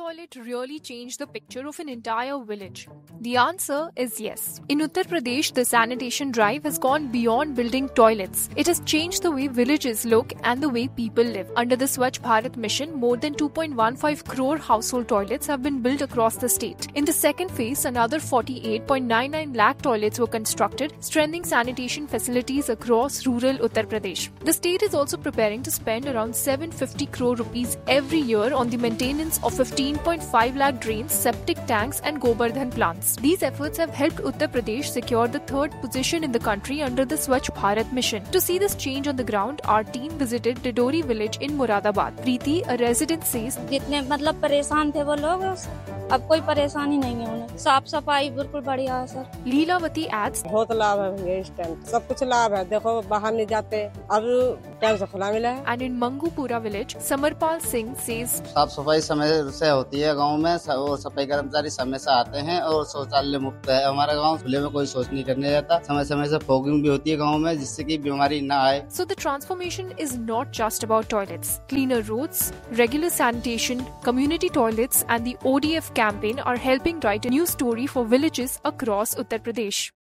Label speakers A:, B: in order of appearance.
A: toilet really change the picture of an entire village? The answer is yes. In Uttar Pradesh, the sanitation drive has gone beyond building toilets. It has changed the way villages look and the way people live. Under the Swachh Bharat mission, more than 2.15 crore household toilets have been built across the state. In the second phase, another 48.99 lakh toilets were constructed, strengthening sanitation facilities across rural Uttar Pradesh. The state is also preparing to spend around 750 crore rupees every year on the maintenance of 15.5 lakh drains, septic tanks and Govardhan plants. These efforts have helped Uttar Pradesh secure the third position in the country under the Swachh Bharat mission. To see this change on the ground, our team visited Didori village in Moradabad. Preeti, a resident, says,
B: जितने मतलब परेशान थे वो लोग अब कोई परेशानी नहीं है उन्हें साफ सफाई बिल्कुल बढ़िया है सर।
A: Leelavati adds,
C: बहुत लाभ है भैया इस टाइम सब कुछ लाभ है देखो बाहर नहीं जाते अब टाइम से खुला मिला है।
A: And in Mangupura village, Samarpal Singh says,
D: साफ सफाई समय से होती है गांव में और सफाई कर्मचारी समय से आते हैं और शौचालय मुक्त है हमारा गांव। खुले में कोई शौच नहीं करने जाता। समय समय से फॉगिंग भी होती है गांव में जिससे कि बीमारी न आए।
A: So the transformation is not just about toilets. Cleaner roads, regular sanitation, community toilets and the ODF campaign are helping write a new story for villages across Uttar Pradesh.